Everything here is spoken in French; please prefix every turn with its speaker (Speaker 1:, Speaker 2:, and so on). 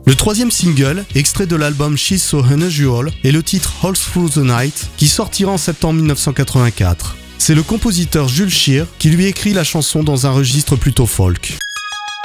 Speaker 1: Le troisième single, extrait de l'album She's So Unusual, est le titre All Through the Night, qui sortira en septembre 1984. C'est le compositeur Jules Shear qui lui écrit la chanson dans un registre plutôt folk.